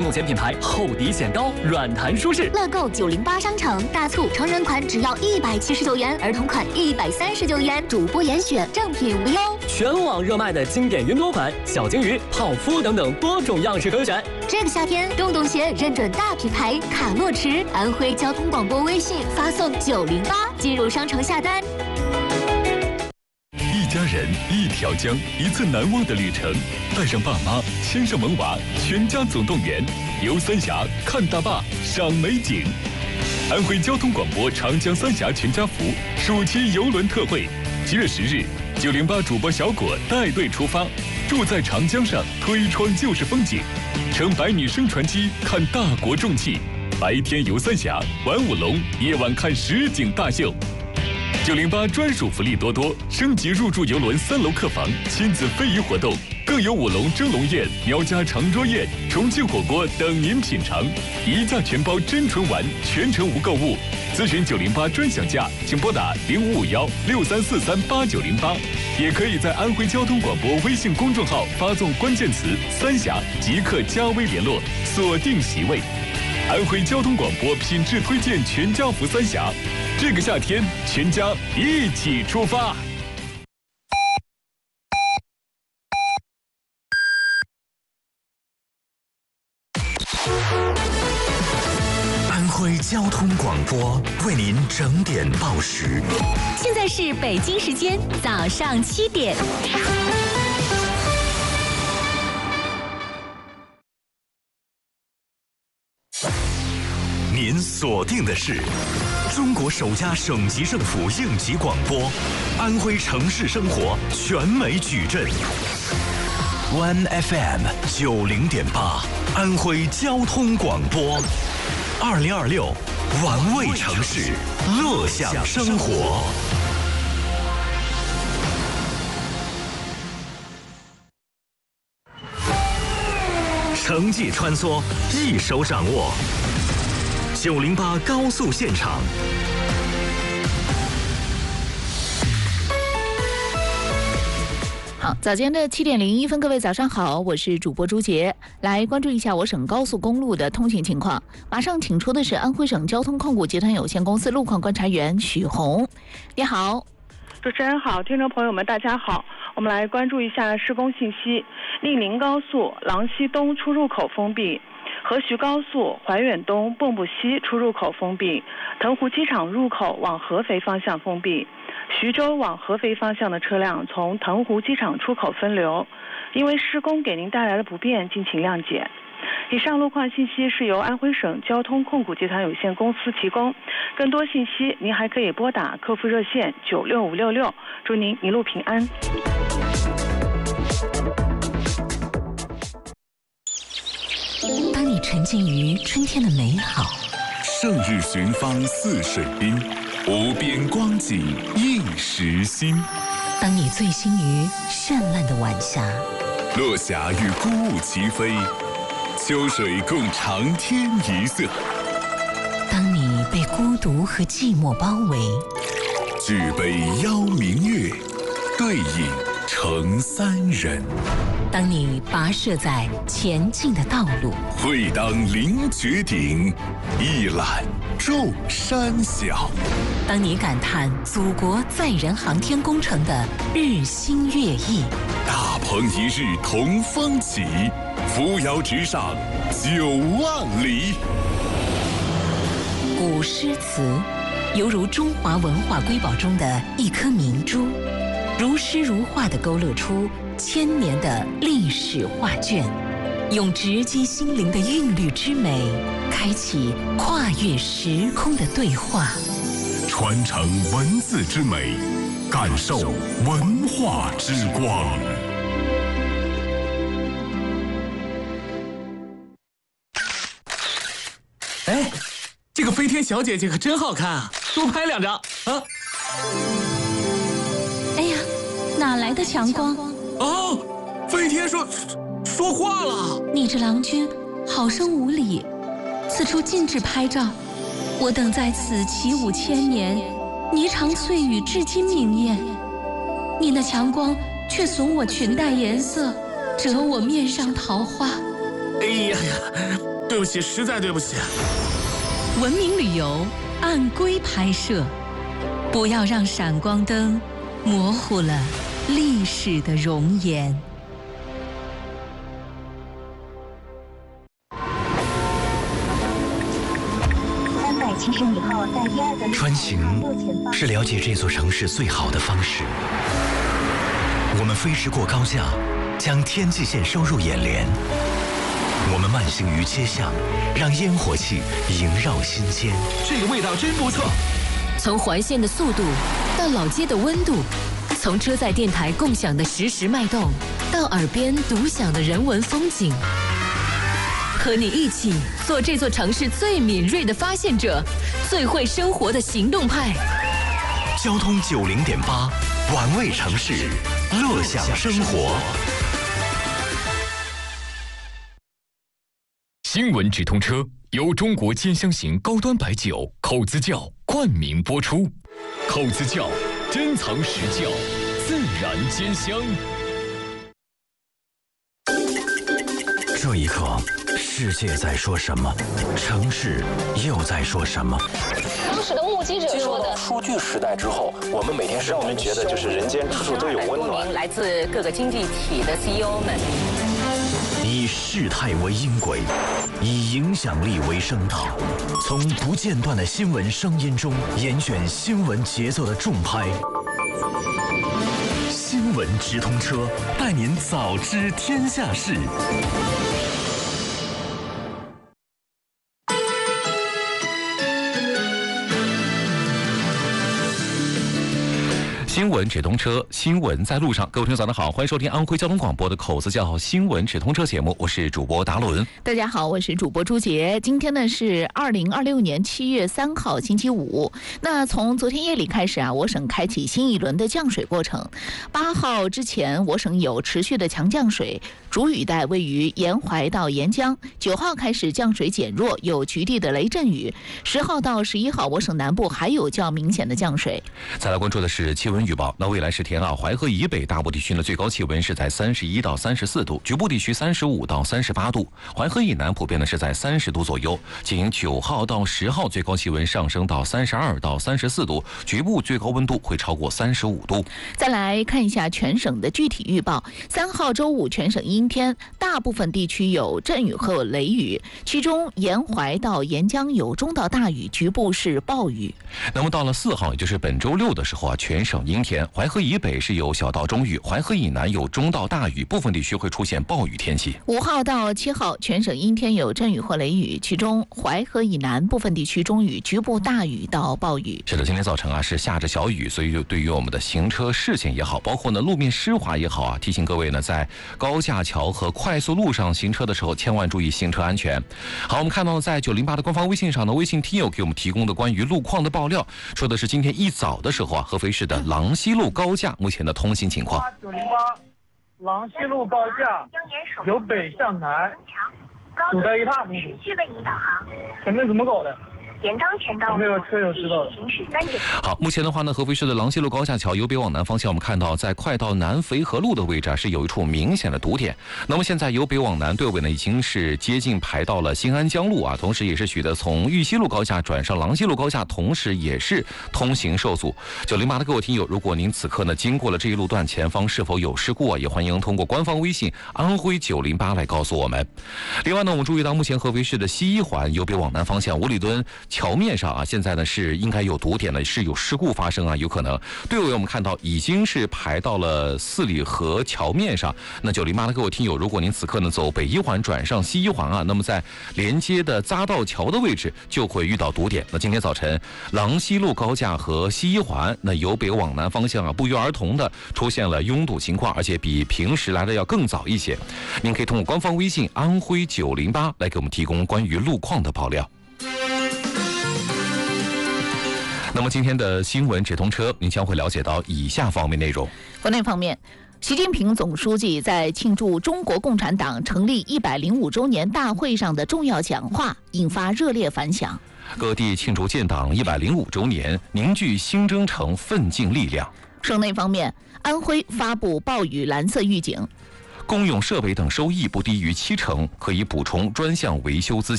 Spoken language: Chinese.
用前品牌，厚底显高，软弹舒适。 乐购908商城大促，成人款只要179元，儿童款139元，主播严选，正品无忧。 全网热卖的经典云朵款，小金鱼、泡芙等等多种样式可选。 这个夏天，洞洞鞋认准大品牌卡洛驰，安徽交通广播微信发送908进入商城下单。 一家人，一条江，一次难忘的旅程。带上爸妈，牵上萌娃，全家总动员，游三峡，看大坝，赏美景。安徽交通广播长江三峡全家福暑期游轮特惠，7月10日，908主播小果带队出发，住在长江上，推窗就是风景，乘百米升船机看大国重器，白天游三峡，玩舞龙，夜晚看实景大秀。908专属福利多多，升级入住游轮3楼客房，亲子非遗活动，更有舞龙蒸笼宴、苗家长桌宴、重庆火锅等您品尝，一价全包真纯玩，全程无购物。咨询908专享价，请拨打055163438908，也可以在安徽交通广播微信公众号发送关键词“三峡”即可加微联络，锁定席位。安徽交通广播品质推荐全家福三峡，这个夏天全家一起出发。 安徽交通广播为您整点报时。 现在是北京时间早上7点。 您锁定的是中国首家省级政府应急广播，安徽城市生活全美矩阵。One FM 90.8，安徽交通广播，2026玩味城市，乐享生活。城际穿梭，一手掌握。908高速现场。 好，早间的7点01分，各位早上好，我是主播朱杰，来关注一下我省高速公路的通行情况。马上请出的是安徽省交通控股集团有限公司路况观察员许红，你好。 主持人好，听众朋友们大家好，我们来关注一下施工信息。令宁高速郎溪东出入口封闭，河徐高速怀远东蚌埠西出入口封闭，腾湖机场入口往合肥方向封闭，徐州往合肥方向的车辆从腾湖机场出口分流，因为施工给您带来的不便，敬请谅解。以上路况信息是由安徽省交通控股集团有限公司提供，更多信息您还可以拨打客服热线96566，祝您一路平安。 当你沉浸于春天的美好， 胜日寻芳泗水滨，无边光景映时心。 当你醉心于绚烂的晚霞， 落霞与孤鹜齐飞，秋水共长天一色。 当你被孤独和寂寞包围， 举杯邀明月，对影成三人。 当你跋涉在前进的道路， 会当凌绝顶，一览众山小。 当你感叹祖国载人航天工程的日新月异， 大鹏一日同风起，扶摇直上9万里。 古诗词犹如中华文化瑰宝中的一颗明珠，如诗如画地勾勒出千年的历史画卷，用直击心灵的韵律之美，开启跨越时空的对话， 传承文字之美，感受文化之光。 哎，这个飞天小姐姐可真好看啊，多拍2张啊！ 哎呀，哪来的强光？ 哦，飞天说话了。 你这郎君好生无礼，此处禁止拍照。我等在此起舞千年，霓裳碎语至今明艳。你那强光却损我裙带颜色，折我面上桃花。 哎呀呀， 不起，实在对不起。 文明旅游按规拍摄，不要让闪光灯模糊了历史的容颜。 穿行是了解这座城市最好的方式。我们飞驰过高架，将天际线收入眼帘。我们慢行于街巷，让烟火气萦绕心间。 这个味道真不错。 从环线的速度到老街的温度，从车载电台共享的实时脉动，到耳边独享的人文风景。和你一起做这座城市最敏锐的发现者，最会生活的行动派。 交通90.8，玩味城市，乐享生活。 新闻直通车由中国兼香型高端白酒口子窖冠名播出。口子窖珍藏实窖，自然兼香。 这一刻，世界在说什么？城市又在说什么？ 当时的目击者说的， 数据时代之后，我们每天让我们觉得就是人间处处都有温暖。 来自各个经济体的 CEO 们， 以事态为音轨，以影响力为声道，从不间断的新闻声音中严选新闻节奏的重拍。新闻直通车，带您早知天下事。 新闻直通车，新闻在路上。各位听众早上好，欢迎收听安徽交通广播的口子窖新闻直通车节目，我是主播达伦。 大家好，我是主播朱杰。今天呢是2026年7月3号星期五。那从昨天夜里开始啊，我省开启新一轮的降水过程。8号之前，我省有持续的强降水，主雨带位于沿淮到沿江。9号开始降水减弱，有局地的雷阵雨。10号到11号，我省南部还有较明显的降水。 再来关注的是气温预报。那未来10天啊，淮河以北大部地区呢最高气温是在31到34度，局部地区35到38度；淮河以南普遍呢是在30度左右。仅9号到10号最高气温上升到32到34度，局部最高温度会超过35度。 再来看一下全省的具体预报。3号周五全省阴天，大部分地区有阵雨和雷雨，其中沿淮到沿江有中到大雨，局部是暴雨。 那么到了4号，也就是本周六的时候啊，全省阴天，淮河以北是有小到中雨，淮河以南有中到大雨，部分地区会出现暴雨天气。 5号到7号全省阴天，有阵雨或雷雨，其中淮河以南部分地区中雨，局部大雨到暴雨。 是的，今天早晨啊是下着小雨，所以就对于我们的行车视线也好，包括呢路面湿滑也好啊，提醒各位呢在高架桥和快速路上行车的时候，千万注意行车安全。好，我们看到呢在908的官方微信上呢，微信听友给我们提供的关于路况的爆料，说的是今天一早的时候啊，合肥市的郎西路高架目前的通行情况。 908郎西路高架由北向南堵得一塌糊涂，前面怎么搞的？ 沿章全道没有车友知道的。 好，目前的话呢，合肥市的郎西路高架桥由北往南方向，我们看到在快到南肥河路的位置啊，是有一处明显的堵点。那么现在由北往南队尾呢，已经是接近排到了新安江路啊，同时也是取得从玉溪路高架转上郎西路高架，同时也是通行受阻。908的各位听友，如果您此刻呢经过了这一路段，前方是否有事故啊，也欢迎通过官方微信安徽908来告诉我们。另外呢，我们注意到目前合肥市的西一环由北往南方向五里墩桥面上啊，现在呢是应该有堵点的，是有事故发生啊，有可能。队尾我们看到已经是排到了四里河桥面上。那908的各位听友，如果您此刻呢走北一环转上西一环啊，那么在连接的匝道桥的位置就会遇到堵点。那今天早晨郎西路高架和西一环那由北往南方向啊，不约而同的出现了拥堵情况，而且比平时来的要更早一些。您可以通过官方微信安徽908来给我们提供关于路况的爆料。那么今天的新闻直通车，您将会了解到以下方面内容。 国内方面，习近平总书记在庆祝中国共产党成立105周年大会上的重要讲话引发热烈反响。 各地庆祝建党105周年，凝聚新征程奋进力量。 省内方面，安徽发布暴雨蓝色预警。 公用设备等收益不低于70%，可以补充专项维修资金。